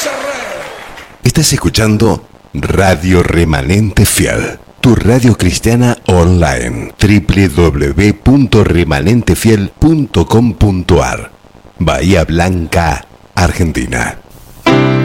Estás escuchando Radio Remanente Fiel, tu radio cristiana online, www.remanentefiel.com.ar, Bahía Blanca, Argentina.